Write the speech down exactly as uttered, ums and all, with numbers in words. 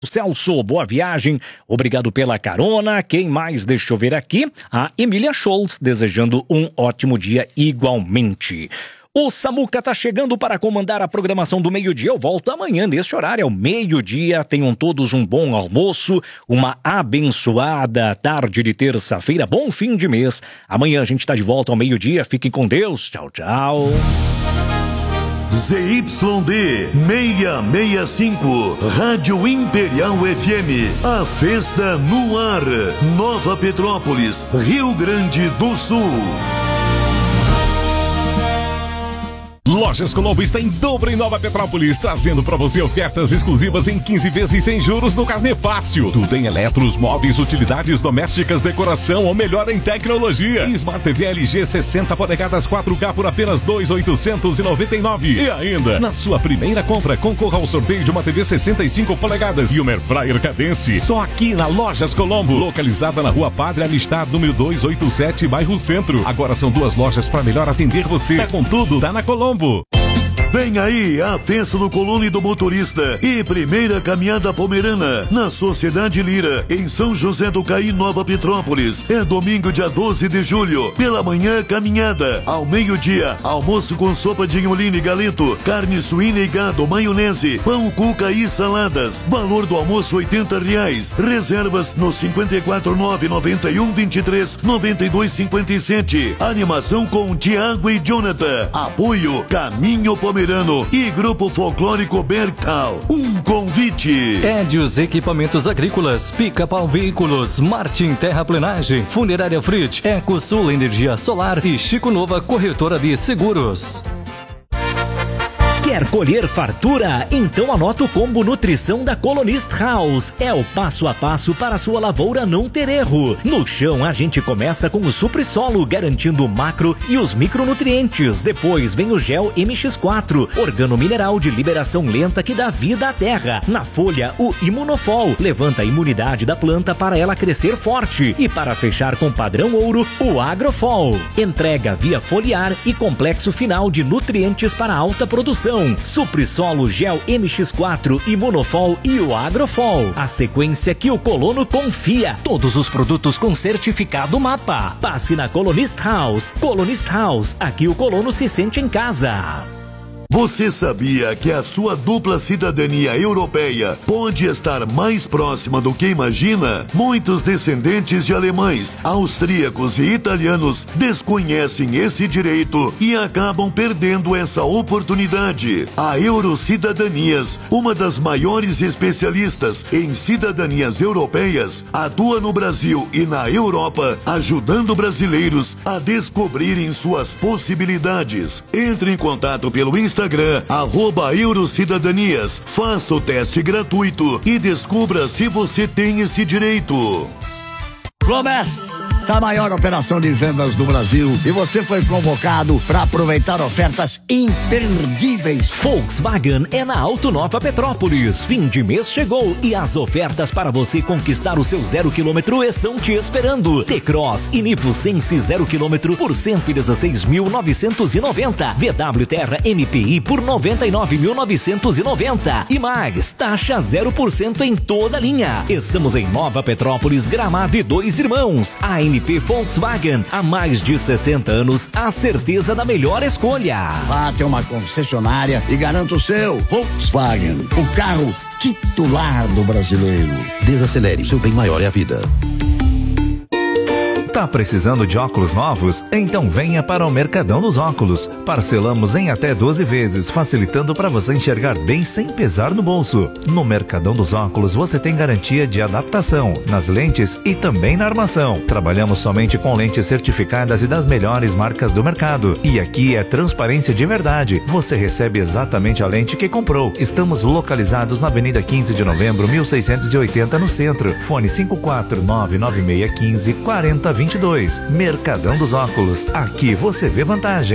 Celso, boa viagem, obrigado pela carona. Quem mais? Deixa eu ver aqui. A Emília Scholz, desejando um ótimo dia igualmente. O Samuca tá chegando para comandar a programação do meio-dia. Eu volto amanhã neste horário, ao meio-dia. Tenham todos um bom almoço, uma abençoada tarde de terça-feira, bom fim de mês. Amanhã a gente tá de volta ao meio-dia. Fiquem com Deus. Tchau, tchau. Z Y D seiscentos e sessenta e cinco, Rádio Imperial F M, a festa no ar, Nova Petrópolis, Rio Grande do Sul. Lojas Colombo está em dobro em Nova Petrópolis, trazendo para você ofertas exclusivas em quinze vezes sem juros no Carnê Fácil. Tudo em eletros, móveis, utilidades domésticas, decoração ou melhor em tecnologia. Smart T V L G sessenta polegadas quatro K por apenas dois mil oitocentos e noventa e nove reais. E ainda, na sua primeira compra, concorra ao sorteio de uma T V sessenta e cinco polegadas e uma Air Fryer Cadence. Só aqui na Lojas Colombo, localizada na Rua Padre Amistad, número duzentos e oitenta e sete, bairro Centro. Agora são duas lojas para melhor atender você. É com tudo, tá na Colombo. Vem aí a festa do colono e do motorista e primeira caminhada pomerana na Sociedade Lira, em São José do Caí, Nova Petrópolis. É domingo, dia doze de julho. Pela manhã, caminhada. Ao meio-dia, almoço com sopa de inholine e galeto, carne suína e gado, maionese, pão, cuca e saladas. Valor do almoço oitenta reais. Reservas no cinco quatro nove, nove um, vinte e três, noventa e dois, cinquenta e sete. Animação com Tiago e Jonathan. Apoio Caminho Pomerano e Grupo Folclórico Bertal. Um convite. Edios Equipamentos Agrícolas, Pica-Pau Veículos, Martin Terraplenagem, Funerária Frit, EcoSul Energia Solar e Chico Nova Corretora de Seguros. Quer colher fartura? Então anota o combo nutrição da Colonist House. É o passo a passo para a sua lavoura não ter erro. No chão a gente começa com o supri-solo, garantindo o macro e os micronutrientes. Depois vem o gel M X quatro, organomineral de liberação lenta que dá vida à terra. Na folha, o Imunofol, levanta a imunidade da planta para ela crescer forte. E para fechar com padrão ouro, o Agrofol. Entrega via foliar e complexo final de nutrientes para alta produção. Supri-solo, gel M X quatro, Imunofol e o Agrofol. A sequência que o colono confia. Todos os produtos com certificado MAPA. Passe na Colonist House. Colonist House, aqui o colono se sente em casa. Você sabia que a sua dupla cidadania europeia pode estar mais próxima do que imagina? Muitos descendentes de alemães, austríacos e italianos desconhecem esse direito e acabam perdendo essa oportunidade. A Eurocidadanias, uma das maiores especialistas em cidadanias europeias, atua no Brasil e na Europa, ajudando brasileiros a descobrirem suas possibilidades. Entre em contato pelo Instagram Instagram, arroba Eurocidadanias. Faça o teste gratuito e descubra se você tem esse direito. Começa a maior operação de vendas do Brasil e você foi convocado para aproveitar ofertas imperdíveis. Volkswagen é na Auto Nova Petrópolis. Fim de mês chegou e as ofertas para você conquistar o seu zero quilômetro estão te esperando. T-Cross e Nivo Sense zero quilômetro por cento e dezesseis mil novecentos e noventa. V W Terra M P I por noventa e nove mil novecentos e noventa. E mais, taxa zero por cento em toda a linha. Estamos em Nova Petrópolis, Gramado e Dois Irmãos. A M P Volkswagen, há mais de sessenta anos, a certeza da melhor escolha. Vá ter uma concessionária e garanta o seu Volkswagen, o carro titular do brasileiro. Desacelere, seu bem maior é a vida. Tá precisando de óculos novos? Então venha para o Mercadão dos Óculos. Parcelamos em até doze vezes, facilitando para você enxergar bem sem pesar no bolso. No Mercadão dos Óculos você tem garantia de adaptação nas lentes e também na armação. Trabalhamos somente com lentes certificadas e das melhores marcas do mercado. E aqui é transparência de verdade. Você recebe exatamente a lente que comprou. Estamos localizados na Avenida quinze de Novembro, mil seiscentos e oitenta, no centro. Fone cinco quatro nove nove seis um cinco, quatro zero dois zero. Mercadão dos Óculos. Aqui você vê vantagem.